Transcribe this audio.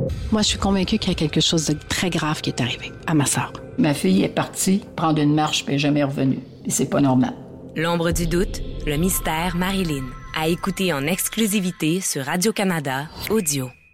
Moi, je suis convaincue qu'il y a quelque chose de très grave qui est arrivé à ma sœur. Ma fille est partie prendre une marche puis elle n'est jamais revenue. Et c'est pas normal. L'ombre du doute, le mystère Marilyn. À écouter en exclusivité sur Radio-Canada Audio.